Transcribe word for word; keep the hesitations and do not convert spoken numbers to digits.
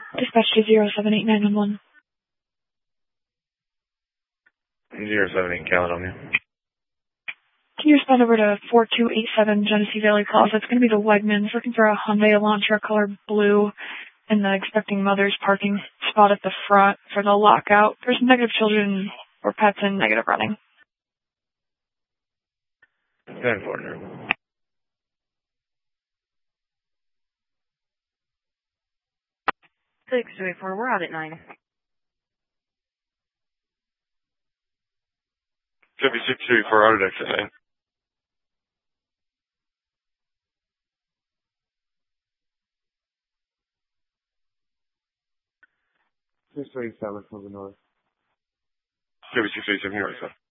Dispatch to zero seven eight nine one one. zero seven eight Caledonia. Can you respond over to four two eight seven Genesee Valley Plaza? It's going to be the Wegmans, looking for a Hyundai Elantra color blue in the expecting mother's parking spot at the front for the lockout. There's negative children or pets and negative running. ten four. six two eight four, we're out at nine. Chevy six two eight four, out at exit nine. six two eight seven from the north. Chevy six eight seven, north.